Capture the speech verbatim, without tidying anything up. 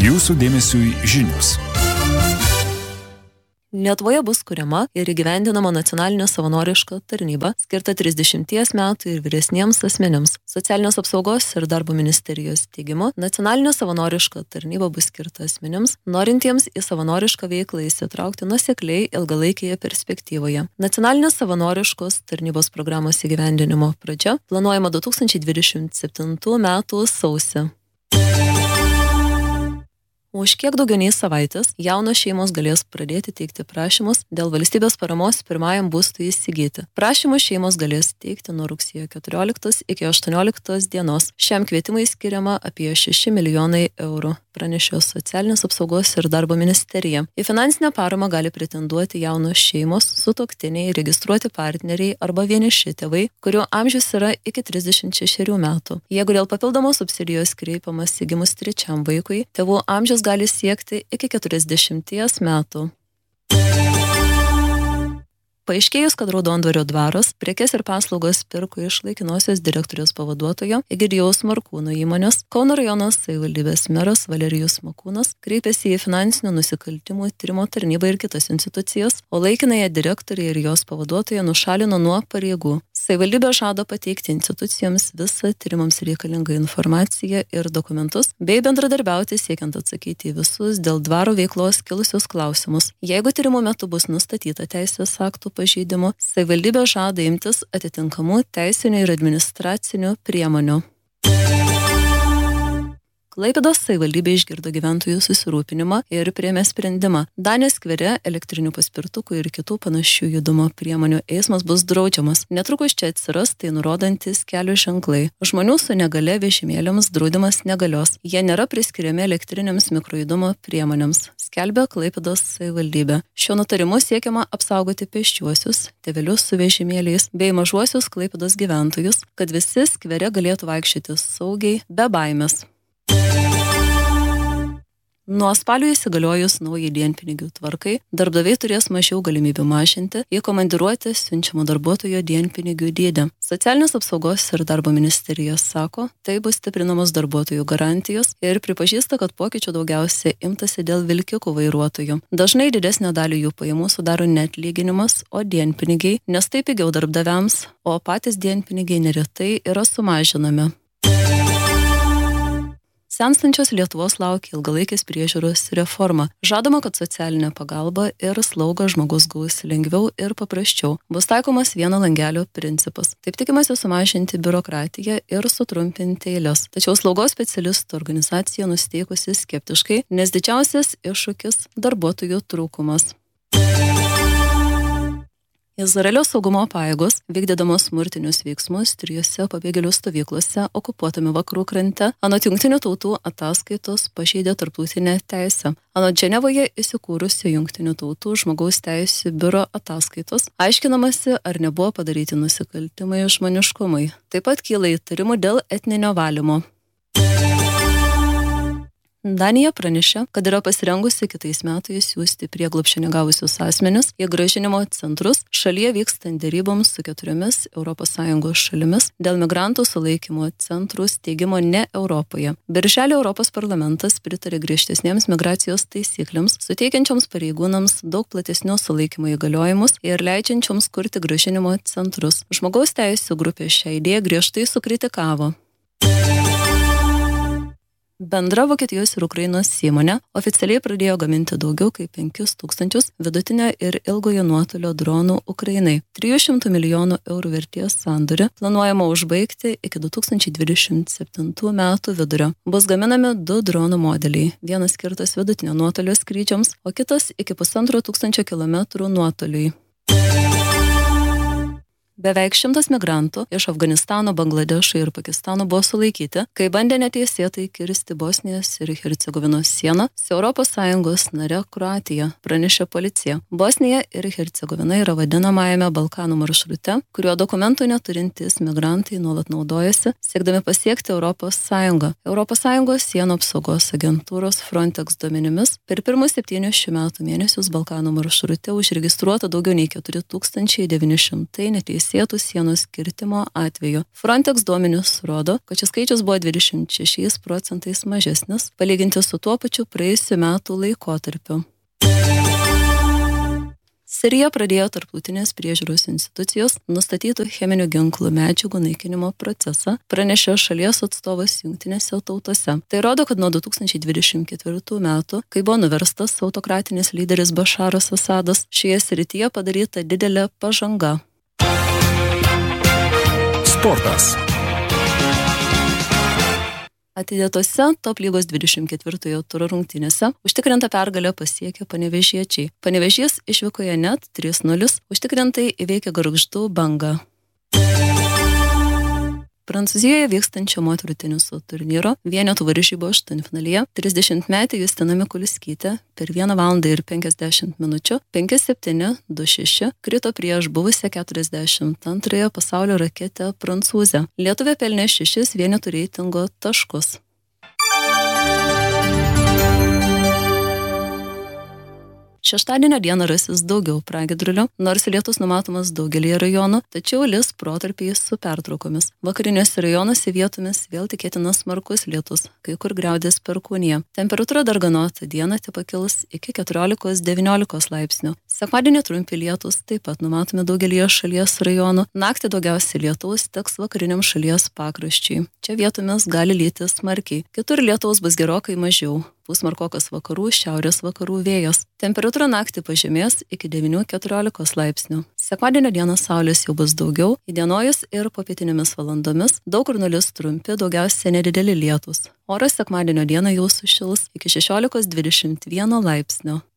Jūsų dėmesiui žinios. Lietuvoje bus kuriama ir įgyvendinama nacionalinė savanoriška tarnyba, skirta trisdešimties metų ir vyresniems asmenims. Socialinės apsaugos ir darbo ministerijos teigimu, nacionalinė savanoriška tarnyba bus skirta asmenims, norintiems į savanorišką veiklą įsitraukti nuosekliai ilgalaikėje perspektyvoje. Nacionalinės savanoriškos tarnybos programos įgyvendinimo pradžia planuojama du tūkstančiai dvidešimt septintų metų sausį. Už kiek daugiau nei savaitės jaunos šeimos galės pradėti teikti prašymus dėl valstybės paramos pirmajam būstui įsigyti. Prašymus šeimos galės teikti nuo rugsėjo keturioliktos iki aštuonioliktos dienos. Šiam kvietimui skiriama apie šeši milijonai eurų, pranešė Socialinės apsaugos ir darbo ministerija. Į finansinę paramą gali pretenduoti jaunos šeimos, sutuoktiniai, registruoti partneriai arba vieniši tėvai, kurių amžius yra iki trisdešimt šešerių metų. Jeigu dėl papildomos subsidijos kreipiamas gimus trečiam vaikui, tėvų amžius gali siekti iki keturiasdešimties metų. Paaiškėjus, kad Raudondvario dvaras prekes ir paslaugas pirko iš laikinosios direktoriaus pavaduotojo Egidijaus Markūno įmonės, Kauno rajono savivaldybės meras Valerijus Makūnas kreipėsi į finansinių nusikaltimų tyrimo tarnybą ir kitas institucijas, o laikinąją direktorę ir jos pavaduotoją nušalino nuo pareigų. Savivaldybė žada pateikti institucijoms visą tyrimams reikalingą informaciją ir dokumentus, bei bendradarbiauti siekiant atsakyti į visus dėl dvaro veiklos kilusius klausimus. Jeigu tyrimo metu bus nustatyta teisės aktų pažeidimų, savivaldybė žada imtis atitinkamų teisinių ir administracinių priemonių. Klaipėdos savivaldybė išgirdo gyventojų susirūpinimą ir priėmė sprendimą. Danės skvere elektrinių paspirtukų ir kitų panašių judumo priemonių eismas bus draudžiamas. Netrukus čia atsiras tai nurodantis kelio ženklai. Žmonių su negale vežimėliams draudimas negalios. Jie nėra priskiriami elektriniams mikrojudumo priemonėms, skelbia Klaipėdos savivaldybė. Šiuo nutarimu siekiama apsaugoti pėsčiuosius, tėvelius su vežimėliais bei mažuosius Klaipėdos gyventojus, kad visi skvere galėtų vaikščioti saugiai, be baimės. Nuo spalio įsigaliojus naujai dienpinigių tvarkai, darbdaviai turės mažiau galimybių mažinti į komandiruotę siunčiamo darbuotojo dienpinigių dydį. Socialinės apsaugos ir darbo ministerija sako, tai bus stiprinamos darbuotojų garantijos ir pripažįsta, kad pokyčių daugiausiai imtasi dėl vilkikų vairuotojų. Dažnai didesnę dalį jų pajamų sudaro ne atlyginimas, o dienpinigiai, nes tai pigiau darbdaviams, o patys dienpinigiai neretai yra sumažinami. Senstančios Lietuvos laukia ilgalaikės priežiūros reforma. Žadama, kad socialinė pagalba ir slauga žmogus gaus lengviau ir paprasčiau. Bus taikomas vieno langelio principas. Taip tikimasi sumažinti biurokratiją ir sutrumpinti eiles. Tačiau slaugos specialistų organizacija nusiteikusi skeptiškai, nes didžiausias iššūkis – darbuotojų trūkumas. Izraelio saugumo pajėgos, vykdydamos smurtinius veiksmus trijose pabėgėlių stovyklose okupuotame vakarų krante, anot Jungtinių tautų ataskaitos pažeidė tarptautinę teisę. Anot Ženevoje įsikūrusio Jungtinių tautų žmogaus teisių biuro ataskaitos, aiškinamasi, ar nebuvo padaryti nusikaltimai žmoniškumui. Taip pat kyla įtarimų dėl etninio valymo. Danija pranešė, kad yra pasirengusi kitais metais siųsti prieglobsčio negavusius asmenis į grąžinimo centrus šalyje vykstant deryboms su keturiomis Europos Sąjungos šalimis dėl migrantų sulaikymo centrų steigimo ne Europoje. Birželį Europos parlamentas pritarė griežtesniems migracijos taisyklėms, suteikiančioms pareigūnams daug platesnius sulaikymo įgaliojimus ir leidžiančioms kurti grąžinimo centrus. Žmogaus teisių grupė šią idėją griežtai sukritikavo. Bendra Vokietijos ir Ukrainos įmonė oficialiai pradėjo gaminti daugiau kaip penkis tūkstančius vidutinio ir ilgojo nuotolio dronų Ukrainai. trijų šimtų milijonų eurų vertės sandorį planuojama užbaigti iki du tūkstančiai dvidešimt septintų metų vidurio. Bus gaminami du dronų modeliai. Vienas skirtas vidutinio nuotolio skrydžiams, o kitas iki pusantro tūkstančio kilometrų nuotoliui. Beveik šimtas migrantų iš Afganistano, Bangladešo ir Pakistano buvo sulaikyti, kai bandė neteisėtai kirsti Bosnijos ir Hercegovinos sieną su Europos Sąjungos nare Kroatija, pranešė policija. Bosnija ir Hercegovina yra vadinamajame Balkanų maršrute, kuriuo dokumentų neturintys migrantai nuolat naudojasi, siekdami pasiekti Europos Sąjungą. Europos Sąjungos sienų apsaugos agentūros Frontex duomenimis per pirmus septynius šių metų mėnesius Balkanų maršrute užregistruota daugiau nei keturi tūkstančiai devyni šimtai neteisėtų neteisėtų sienos kirtimo atveju. Frontex duomenys rodo, kad šis skaičius buvo dvidešimt šešiais procentais mažesnis, palyginti su tuo pačiu praėjusiu metų laikotarpiu. Sirija pradėjo tarptautinės priežiūros institucijos nustatytų cheminių ginklų medžiagų naikinimo procesą, pranešė šalies atstovas Jungtinėse tautose. Tai rodo, kad nuo du tūkstančiai dvidešimt ketvirtų metų, kai buvo nuverstas autokratinis lyderis Bašaras Asadas, šioje srityje padaryta didelė pažanga. Sportas. Atidėtose top lygos dvidešimt ketvirtojo turo rungtynėse užtikrintą pergalę pasiekė panevėžiečiai. Panevėžys išvykoje net trys nulis, užtikrintai įveikė Gargždų Bangą. Prancūzijoje vykstančio moterų teniso turnyro vienetų varžybų aštuntfinalyje trisdešimtmetė Justina Mikuliskytė per vieną valandą ir penkiasdešimt minučių penki septyni du šeši krito prieš buvusią keturiasdešimt antrąją pasaulio raketę prancūzę. Lietuvė pelnė šešis vienetų reitingo taškus. Šeštadienio dieną rasis daugiau pragiedrulių, nors lietus numatomas daugelį rajonų, tačiau lis protarpiais su pertraukomis. Vakariniuose rajonuose vietomis vėl tikėtinas smarkus lietus, kai kur griaudės perkūnija. Temperatūra darganota dieną tepakils iki keturiolikos devyniolikos laipsnių. Sekmadienį trumpi lietus taip pat numatomi daugelį šalies rajonų. Naktį daugiausiai lietaus teks vakariniam šalies pakraščiui. Čia vietomis gali lyti smarkiai. Kitur lietaus bus gerokai mažiau. Pūs smarkokas vakarų, šiaurės vakarų vėjas. Temperatūra naktį pažemės iki devynių keturiolikos laipsnių. Sekmadienio dieną saulės jau bus daugiau, įdienojus ir popietinėmis valandomis daug kur nulis trumpi, daugiausiai nedideli lietūs. Oras sekmadienio dieną jau sušils iki šešiolikos dvidešimt vieno laipsnio.